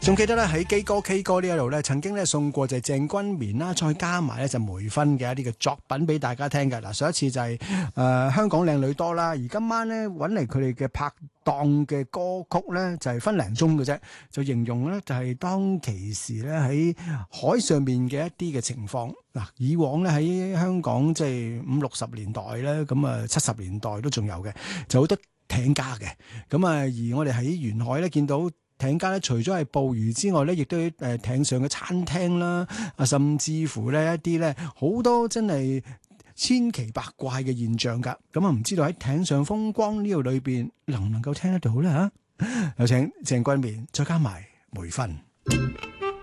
仲記得咧喺基哥 K 歌呢一度咧，曾經咧送過就係鄭君綿啦，再加埋咧就梅芬嘅一啲嘅作品俾大家聽嘅。嗱，上一次就係香港靚女多啦，而今晚咧揾嚟佢哋嘅拍檔嘅歌曲咧就係分零鐘嘅啫，就形容咧就係當其時咧喺海上面嘅一啲嘅情況。嗱，以往咧喺香港即係50、60年代咧，咁啊70年代都仲有嘅，就好多艇家嘅。咁啊，而我哋喺沿海咧見到艇家咧，除咗係捕魚之外咧，亦都喺艇上嘅餐廳啦，啊，甚至乎咧一啲咧好多真係千奇百怪嘅現象㗎。咁啊，唔知道喺艇上風光呢度裏邊能唔能夠聽得到咧嚇？有請鄭君綿，再加埋梅芬。